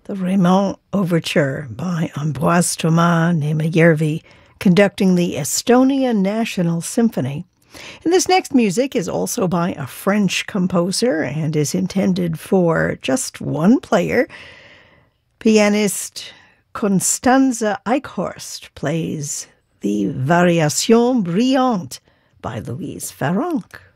the Raymond Overture by Ambroise Thomas Neymayervi, conducting the Estonia National Symphony. And this next music is also by a French composer and is intended for just one player. Pianist Constanze Eichhorst plays the Variation Brillante by Louise Farrenc.